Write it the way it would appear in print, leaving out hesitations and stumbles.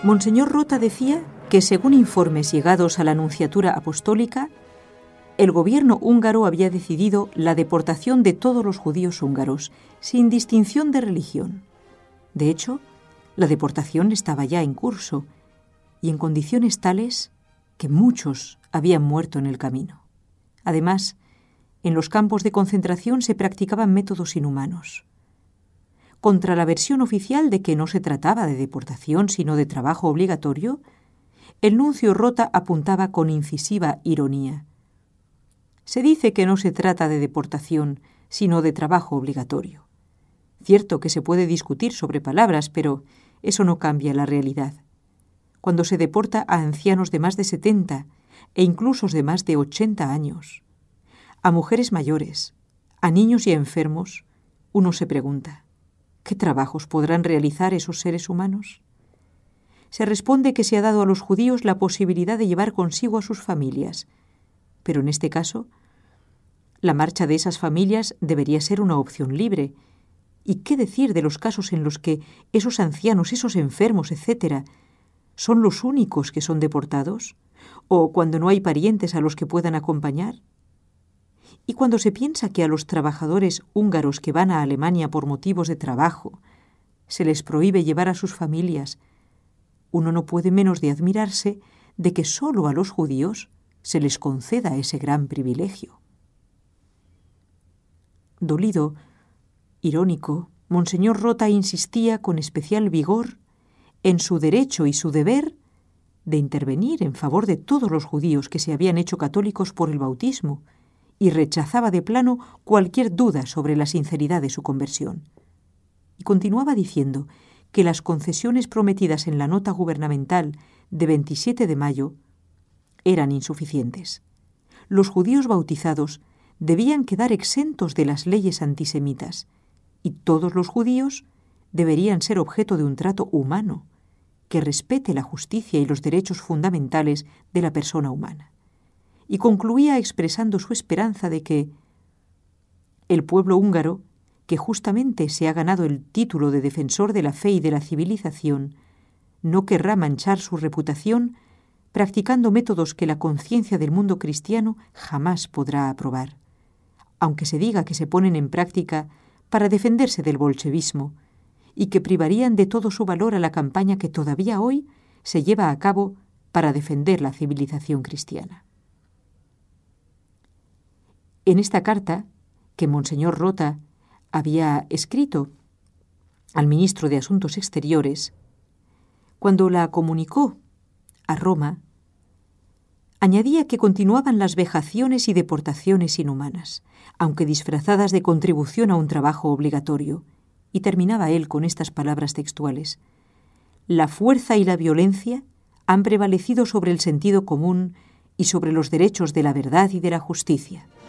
Monseñor Rota decía que, según informes llegados a la Nunciatura Apostólica, el gobierno húngaro había decidido la deportación de todos los judíos húngaros, sin distinción de religión. De hecho, la deportación estaba ya en curso y en condiciones tales que muchos habían muerto en el camino. Además, en los campos de concentración se practicaban métodos inhumanos. Contra la versión oficial de que no se trataba de deportación sino de trabajo obligatorio, el nuncio Rota apuntaba con incisiva ironía. Se dice que no se trata de deportación sino de trabajo obligatorio. Cierto que se puede discutir sobre palabras, pero eso no cambia la realidad. Cuando se deporta a ancianos de más de 70 e incluso de más de 80 años, a mujeres mayores, a niños y a enfermos, uno se pregunta, ¿qué trabajos podrán realizar esos seres humanos? Se responde que se ha dado a los judíos la posibilidad de llevar consigo a sus familias, pero en este caso, la marcha de esas familias debería ser una opción libre. ¿Y qué decir de los casos en los que esos ancianos, esos enfermos, etcétera, son los únicos que son deportados? ¿O cuando no hay parientes a los que puedan acompañar? Y cuando se piensa que a los trabajadores húngaros que van a Alemania por motivos de trabajo se les prohíbe llevar a sus familias, uno no puede menos de admirarse de que solo a los judíos se les conceda ese gran privilegio. Dolido, irónico, Monseñor Rota insistía con especial vigor en su derecho y su deber de intervenir en favor de todos los judíos que se habían hecho católicos por el bautismo y rechazaba de plano cualquier duda sobre la sinceridad de su conversión. Y continuaba diciendo que las concesiones prometidas en la nota gubernamental de 27 de mayo eran insuficientes. Los judíos bautizados debían quedar exentos de las leyes antisemitas y todos los judíos deberían ser objeto de un trato humano que respete la justicia y los derechos fundamentales de la persona humana. Y concluía expresando su esperanza de que el pueblo húngaro, que justamente se ha ganado el título de defensor de la fe y de la civilización, no querrá manchar su reputación practicando métodos que la conciencia del mundo cristiano jamás podrá aprobar, aunque se diga que se ponen en práctica para defenderse del bolchevismo y que privarían de todo su valor a la campaña que todavía hoy se lleva a cabo para defender la civilización cristiana. En esta carta que Monseñor Rota había escrito al ministro de Asuntos Exteriores, cuando la comunicó a Roma, añadía que continuaban las vejaciones y deportaciones inhumanas, aunque disfrazadas de contribución a un trabajo obligatorio, y terminaba él con estas palabras textuales: «La fuerza y la violencia han prevalecido sobre el sentido común y sobre los derechos de la verdad y de la justicia».